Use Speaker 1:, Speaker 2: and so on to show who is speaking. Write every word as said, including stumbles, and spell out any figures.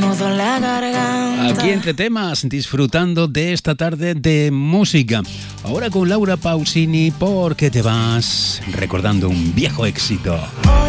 Speaker 1: nudo en la garganta.
Speaker 2: Aquí entre temas, disfrutando de esta tarde de música. Ahora con Laura Pausini, ¿por qué te vas? Recordando un viejo éxito.
Speaker 1: Hoy